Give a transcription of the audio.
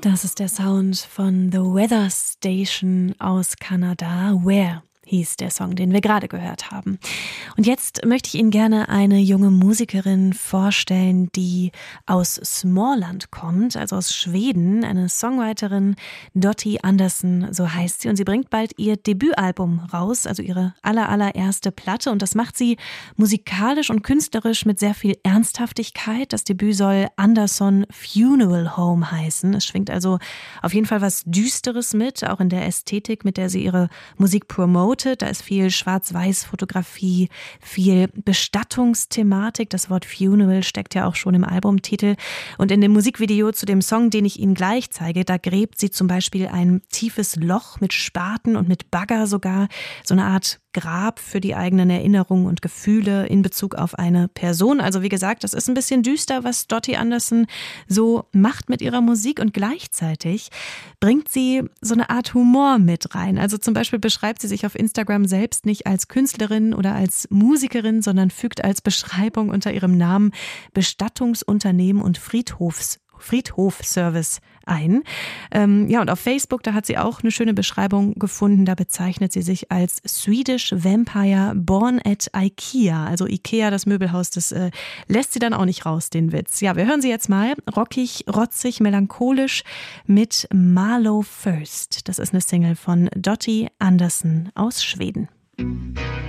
Das ist der Sound von The Weather Station aus Kanada. Where hieß der Song, den wir gerade gehört haben. Und jetzt möchte ich Ihnen gerne eine junge Musikerin vorstellen, die aus Småland kommt, also aus Schweden. Eine Songwriterin, Dottie Andersson, so heißt sie. Und sie bringt bald ihr Debütalbum raus, also ihre allererste Platte. Und das macht sie musikalisch und künstlerisch mit sehr viel Ernsthaftigkeit. Das Debüt soll Andersson Funeral Home heißen. Es schwingt also auf jeden Fall was Düsteres mit, auch in der Ästhetik, mit der sie ihre Musik promotet. Da ist viel Schwarz-Weiß-Fotografie, viel Bestattungsthematik. Das Wort Funeral steckt ja auch schon im Albumtitel. Und in dem Musikvideo zu dem Song, den ich Ihnen gleich zeige, da gräbt sie zum Beispiel ein tiefes Loch mit Spaten und mit Bagger sogar. So eine Art Grab für die eigenen Erinnerungen und Gefühle in Bezug auf eine Person. Also wie gesagt, das ist ein bisschen düster, was Dottie Andersson so macht mit ihrer Musik, und gleichzeitig bringt sie so eine Art Humor mit rein. Also zum Beispiel beschreibt sie sich auf Instagram selbst nicht als Künstlerin oder als Musikerin, sondern fügt als Beschreibung unter ihrem Namen Bestattungsunternehmen und Friedhofservice ein. Und auf Facebook, da hat sie auch eine schöne Beschreibung gefunden. Da bezeichnet sie sich als Swedish Vampire born at IKEA. Also IKEA, das Möbelhaus, das lässt sie dann auch nicht raus, den Witz. Ja, wir hören sie jetzt mal. Rockig, rotzig, melancholisch mit Marlow First. Das ist eine Single von Dottie Andersson aus Schweden.